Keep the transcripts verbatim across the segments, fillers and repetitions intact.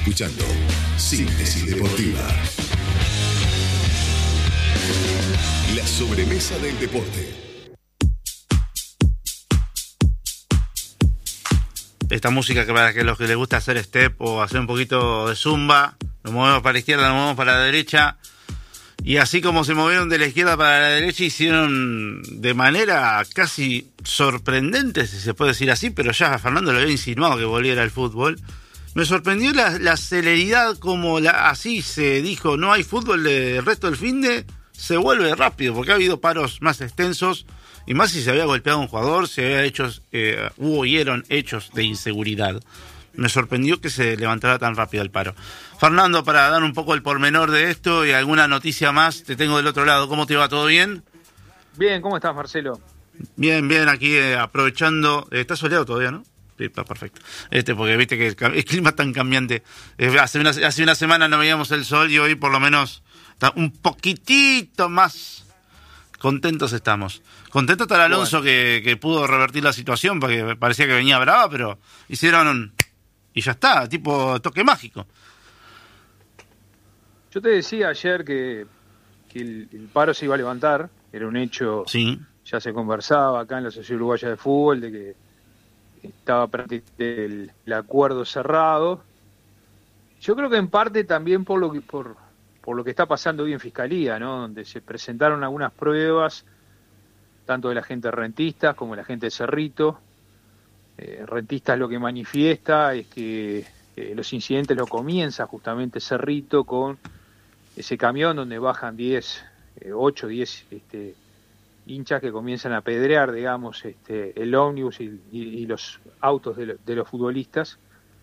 Escuchando Síntesis Deportiva. La sobremesa del deporte. Esta música que para que los que les gusta hacer step o hacer un poquito de zumba, nos movemos para la izquierda, nos movemos para la derecha. Y así como se movieron de la izquierda para la derecha, hicieron de manera casi sorprendente, si se puede decir así, pero ya Fernando lo había insinuado que volviera al fútbol. Me sorprendió la, la celeridad como la, así se dijo, no hay fútbol el resto del finde, se vuelve rápido, porque ha habido paros más extensos, y más si se había golpeado un jugador, se había hecho, eh, hubo y eran hechos de inseguridad. Me sorprendió que se levantara tan rápido el paro. Fernando, para dar un poco el pormenor de esto y alguna noticia más, te tengo del otro lado. ¿Cómo te va? ¿Todo bien? Bien, ¿cómo estás, Marcelo? Bien, bien, aquí eh, aprovechando. Eh, ¿Está soleado todavía, no? Sí, está perfecto. Este, porque viste que el, el clima es tan cambiante. Eh, hace, una, hace una semana no veíamos el sol y hoy por lo menos está un poquitito más contentos estamos. Contento está el Alonso, bueno, que, que pudo revertir la situación, porque parecía que venía brava, pero hicieron y ya está, tipo toque mágico. Yo te decía ayer que, que el, el paro se iba a levantar, era un hecho, sí. Ya se conversaba acá en la Asociación Uruguaya de Fútbol de que estaba prácticamente el, el acuerdo cerrado. Yo creo que en parte también por lo que por, por lo que está pasando hoy en Fiscalía, ¿no? Donde se presentaron algunas pruebas, tanto de la gente de Rentistas como de la gente de Cerrito. Eh, Rentistas lo que manifiesta es que eh, los incidentes lo comienza justamente Cerrito con ese camión donde bajan diez, ocho, diez este, hinchas que comienzan a apedrear, digamos, este, el ómnibus y, y, y los autos de, lo, de los futbolistas.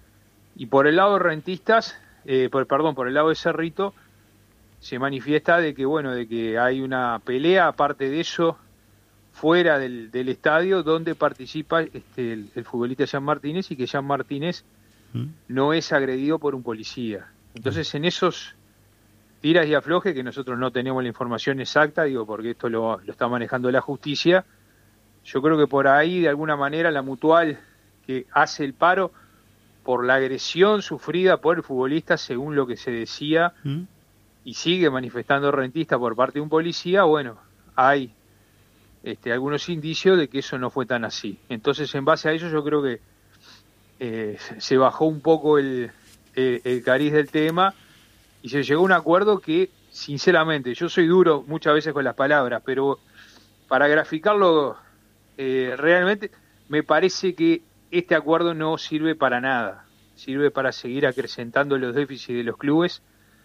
Y por el lado de Rentistas, eh, por, perdón, por el lado de Cerrito, se manifiesta de que, bueno, de que hay una pelea, aparte de eso, fuera del, del estadio, donde participa este, el, el futbolista Jean Martínez, y que Jean Martínez ¿Mm? no es agredido por un policía. Entonces, en esos tiras y aflojes, que nosotros no tenemos la información exacta, digo, porque esto lo, lo está manejando la justicia, yo creo que por ahí, de alguna manera, la mutual que hace el paro por la agresión sufrida por el futbolista, según lo que se decía, ¿Mm? y sigue manifestando Rentista por parte de un policía, bueno, hay este, algunos indicios de que eso no fue tan así. Entonces, en base a eso, yo creo que eh, se bajó un poco el, el, el cariz del tema, y se llegó a un acuerdo que, sinceramente, yo soy duro muchas veces con las palabras, pero para graficarlo eh, realmente, me parece que este acuerdo no sirve para nada. Sirve para seguir acrecentando los déficits de los clubes,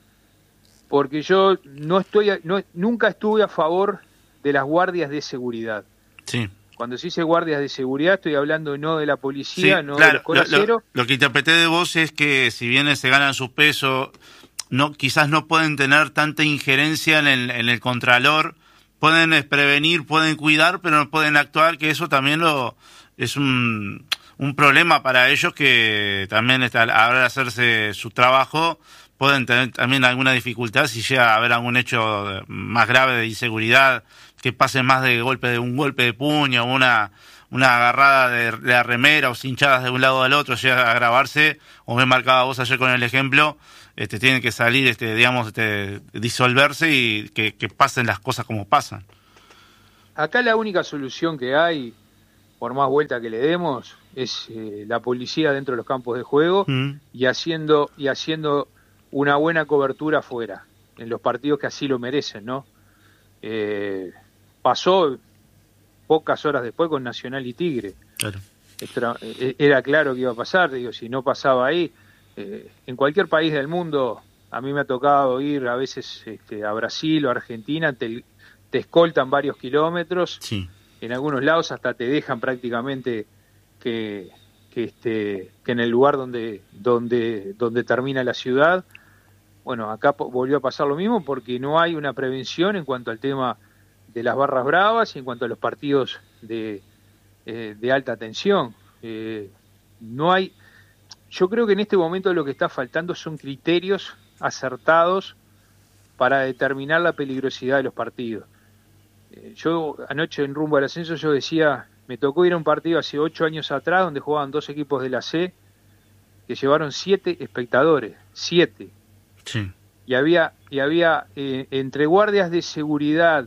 porque yo no estoy, no, nunca estuve a favor de las guardias de seguridad. Sí. Cuando se dice guardias de seguridad, estoy hablando no de la policía, sí, no claro, de los coraceros. Lo, lo, lo que interpreté de vos es que, si bien se ganan sus pesos, no, quizás no pueden tener tanta injerencia en el, en el contralor, pueden prevenir, pueden cuidar, pero no pueden actuar, que eso también lo es un, un problema para ellos, que también está, a la hora de hacerse su trabajo pueden tener también alguna dificultad si llega a haber algún hecho más grave de inseguridad, que pase más de golpe de un golpe de puño, una una agarrada de, de la remera o cinchadas de un lado al otro, llega a agravarse, o me marcaba vos ayer con el ejemplo, este tienen que salir, este digamos, este disolverse y que, que pasen las cosas como pasan. Acá la única solución que hay, por más vuelta que le demos, es eh, la policía dentro de los campos de juego mm. y haciendo y haciendo una buena cobertura afuera, en los partidos que así lo merecen, ¿no? Eh, pasó pocas horas después con Nacional y Tigre. Claro. Era, era claro que iba a pasar, digo, si no pasaba ahí, eh, en cualquier país del mundo, a mí me ha tocado ir a veces este, a Brasil o a Argentina, te, te escoltan varios kilómetros, sí. En algunos lados hasta te dejan prácticamente que, que, este, que en el lugar donde, donde, donde termina la ciudad. Bueno, acá volvió a pasar lo mismo porque no hay una prevención en cuanto al tema de las barras bravas y en cuanto a los partidos de, eh, de alta tensión. Eh, no hay, yo creo que en este momento lo que está faltando son criterios acertados para determinar la peligrosidad de los partidos. Eh, yo anoche en Rumbo al Ascenso yo decía, me tocó ir a un partido hace ocho años atrás donde jugaban dos equipos de la C que llevaron siete espectadores, siete. Sí. Y había, y había eh, entre guardias de seguridad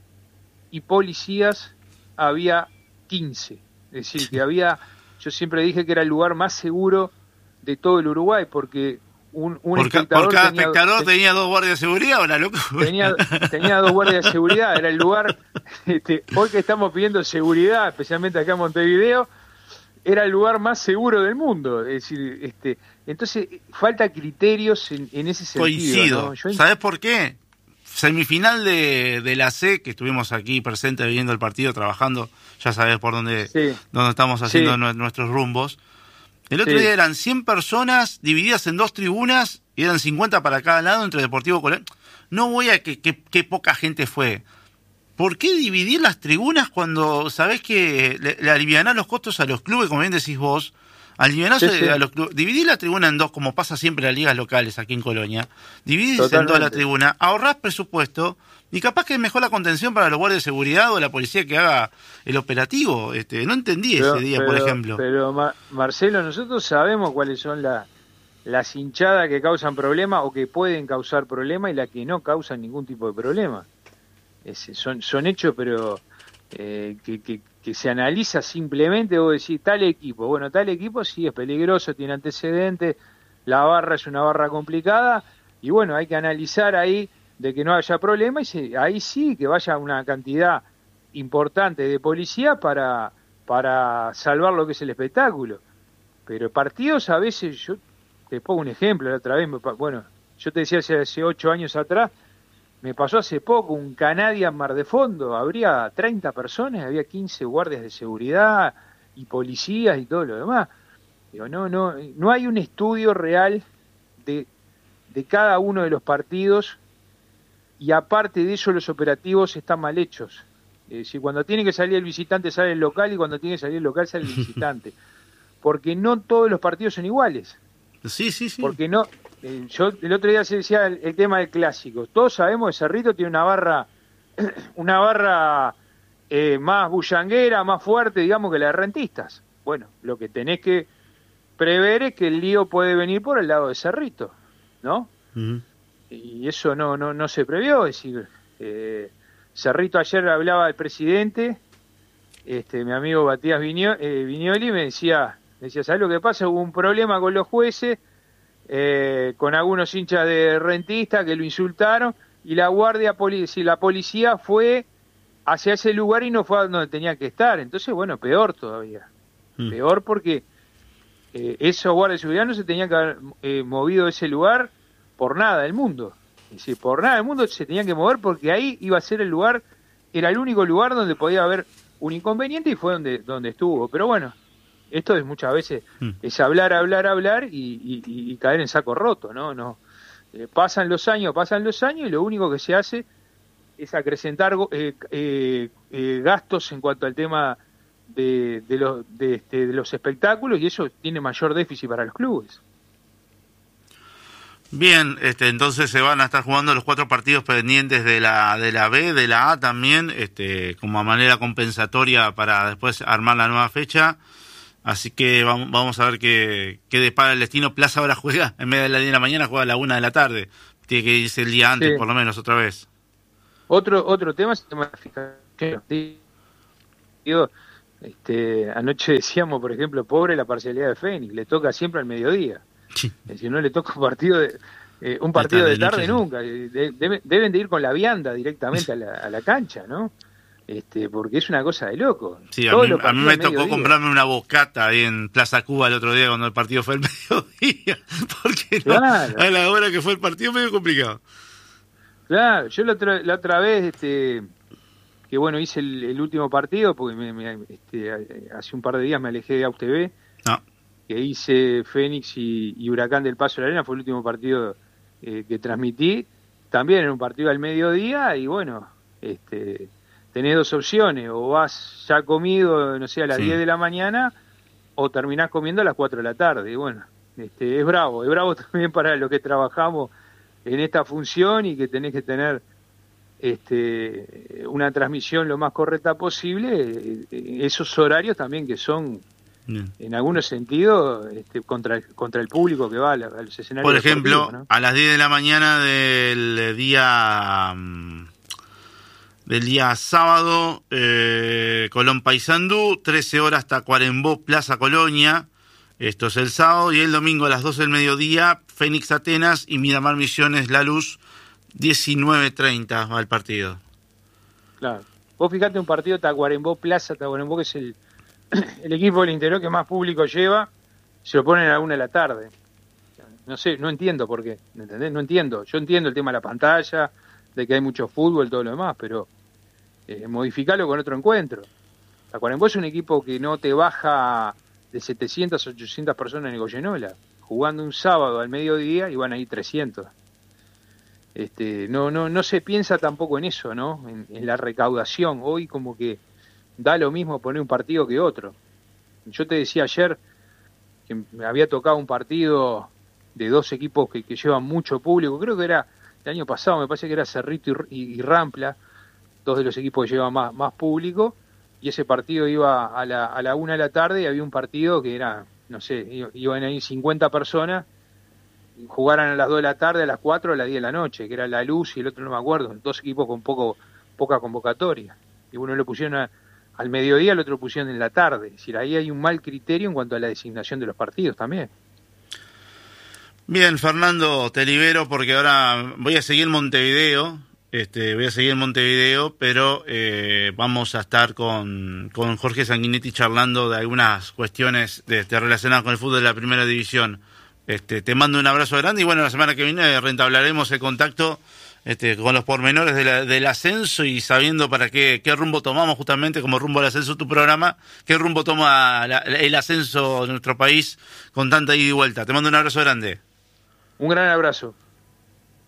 y policías, había quince. Es decir, que había, yo siempre dije que era el lugar más seguro de todo el Uruguay, porque un, un por, espectador por cada tenía, espectador tenía dos guardias de seguridad, ¿o la loco? Tenía, tenía dos guardias de seguridad, era el lugar, este, hoy que estamos pidiendo seguridad, especialmente acá en Montevideo, era el lugar más seguro del mundo. Es decir, este, entonces falta criterios en, en ese sentido. Coincido. ¿No? Yo... ¿Sabés por qué? Semifinal de, de la C, que estuvimos aquí presentes viendo el partido, trabajando, ya sabés por dónde, sí. dónde estamos haciendo sí. nuestros rumbos. El otro sí. día eran cien personas divididas en dos tribunas y eran cincuenta para cada lado entre Deportivo Colón. No voy a que, que, que poca gente fue. ¿Por qué dividir las tribunas cuando sabés que le, le alivianás los costos a los clubes, como bien decís vos? Alivianás sí, sí. a los clubes. Dividir la tribuna en dos, como pasa siempre en las ligas locales aquí en Colonia. Dividís en toda la tribuna, ahorrás presupuesto y capaz que es mejor la contención para los guardias de seguridad o la policía que haga el operativo. Este, no entendí pero, ese día, pero, por ejemplo. Pero, Mar- Marcelo, nosotros sabemos cuáles son la, las hinchadas que causan problemas o que pueden causar problemas y las que no causan ningún tipo de problema. Es, son, son hechos, pero eh, que, que, que se analiza simplemente. Vos decís, tal equipo, bueno, tal equipo sí es peligroso, tiene antecedentes, la barra es una barra complicada, y bueno, hay que analizar ahí de que no haya problema, y se, ahí sí que vaya una cantidad importante de policía para, para salvar lo que es el espectáculo. Pero partidos a veces, yo te pongo un ejemplo, la otra vez, bueno, yo te decía hace, hace ocho años atrás, me pasó hace poco un Canadian Mar de Fondo, habría treinta personas, había quince guardias de seguridad y policías y todo lo demás. Digo, no, no, no hay un estudio real de, de cada uno de los partidos, y aparte de eso los operativos están mal hechos. Es decir, cuando tiene que salir el visitante sale el local, y cuando tiene que salir el local sale el visitante. Porque no todos los partidos son iguales. Sí, sí, sí. Porque no... Yo el otro día se decía el, el tema del clásico. Todos sabemos que Cerrito tiene una barra, una barra eh, más bullanguera, más fuerte, digamos, que la de Rentistas. Bueno, lo que tenés que prever es que el lío puede venir por el lado de Cerrito, ¿no? Uh-huh. Y eso no, no, no se previó. Es decir, eh, Cerrito ayer hablaba del presidente, este, mi amigo Matías Viño, eh, Viñoli me decía, me decía, ¿sabes lo que pasa? Hubo un problema con los jueces. Eh, con algunos hinchas de Rentistas que lo insultaron, y la guardia policía, la policía fue hacia ese lugar y no fue a donde tenía que estar. Entonces, bueno, peor todavía. Mm. Peor porque eh, esos guardias de seguridad no se tenían que haber eh, movido de ese lugar por nada del mundo. Es decir, por nada del mundo se tenían que mover, porque ahí iba a ser el lugar, era el único lugar donde podía haber un inconveniente, y fue donde, donde estuvo. Pero bueno, esto es muchas veces mm. es hablar, hablar, hablar y, y, y caer en saco roto, ¿no? no eh, pasan los años, pasan los años y lo único que se hace es acrecentar eh, eh, eh, gastos en cuanto al tema de, de, los, de, este, de los espectáculos, y eso tiene mayor déficit para los clubes. Bien, este, entonces se van a estar jugando los cuatro partidos pendientes de la de la B, de la A también, este, como a manera compensatoria para después armar la nueva fecha. Así que vamos, vamos a ver qué, qué depara el destino. Plaza ahora juega, en vez de la diez de la mañana, juega a la una de la tarde. Tiene que irse el día antes, sí. por lo menos, otra vez. Otro otro tema es el tema de fijación. Digo, este, anoche decíamos, por ejemplo, pobre la parcialidad de Fénix, le toca siempre al mediodía. Sí. Es decir, no le toca un partido de, eh, un partido de tarde, de tarde nunca. De, de, deben de ir con la vianda directamente a la, a la cancha, ¿no? Este, porque es una cosa de loco. Sí, a mí, a mí me tocó comprarme una bocata ahí en Plaza Cuba el otro día cuando el partido fue el mediodía, porque no, claro. a la hora que fue el partido medio complicado. Claro, yo la otra, la otra vez, este, que bueno, hice el, el último partido, porque me, me, este, hace un par de días me alejé de A U T V, no. que hice Fénix y, y Huracán del Paso de la Arena, fue el último partido eh, que transmití, también en un partido al mediodía, y bueno, este... tenés dos opciones, o vas ya comido, no sé, a las sí. diez de la mañana, o terminás comiendo a las cuatro de la tarde. Y bueno, este, es bravo, es bravo también para los que trabajamos en esta función y que tenés que tener este, una transmisión lo más correcta posible, esos horarios también que son Bien. En algunos sentidos, este, contra, el, contra el público que va a los escenarios. Por ejemplo, ¿no? A las diez de la mañana del día del día sábado, eh, Colón Paysandú, trece horas Tacuarembó, Plaza Colonia, esto es el sábado, y el domingo a las doce del mediodía, Fénix Atenas y Miramar Misiones La Luz, diecinueve treinta va el partido. Claro. Vos fijate un partido Tacuarembó, Plaza Tacuarembó, que es el, el equipo del interior que más público lleva, se lo ponen a la una de la tarde. No sé, no entiendo por qué, ¿entendés? No entiendo. Yo entiendo el tema de la pantalla, de que hay mucho fútbol, todo lo demás, pero eh, modificarlo con otro encuentro. Tacuarembó es un equipo que no te baja de setecientas, ochocientas personas en Goyenola, jugando un sábado al mediodía y van ahí trescientos. Este, no, no, no se piensa tampoco en eso, ¿no? En, en la recaudación. Hoy como que da lo mismo poner un partido que otro. Yo te decía ayer que me había tocado un partido de dos equipos que, que llevan mucho público. Creo que era el año pasado, me parece que era Cerrito y, y, y Rampla, dos de los equipos que llevan más, más público. Y ese partido iba a la, a la una de la tarde y había un partido que era, no sé, iban ahí cincuenta personas. Jugaran a las dos de la tarde, a las cuatro, a las diez de la noche, que era La Luz y el otro no me acuerdo, dos equipos con poco poca convocatoria. Y uno lo pusieron a, al mediodía, el otro lo pusieron en la tarde. Es decir, ahí hay un mal criterio en cuanto a la designación de los partidos también. Bien, Fernando, te libero porque ahora voy a seguir en Montevideo, este, voy a seguir en Montevideo, pero eh, vamos a estar con, con Jorge Sanguinetti charlando de algunas cuestiones de, de relacionadas con el fútbol de la primera división. Este, te mando un abrazo grande y bueno, la semana que viene rentablaremos el contacto este, con los pormenores de la, del ascenso y sabiendo para qué, qué rumbo tomamos justamente como rumbo al ascenso tu programa, qué rumbo toma la, el ascenso de nuestro país con tanta ida y vuelta. Te mando un abrazo grande. Un gran abrazo.